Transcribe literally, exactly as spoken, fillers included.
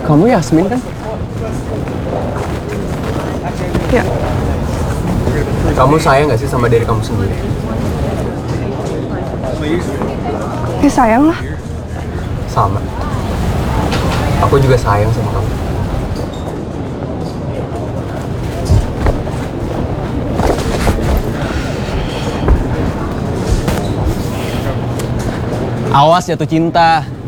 Kamu Yasmin kan? Ya. Kamu sayang gak sih sama diri kamu sendiri? Ya sayang lah. Sama. Aku juga sayang sama kamu. Awas jatuh cinta.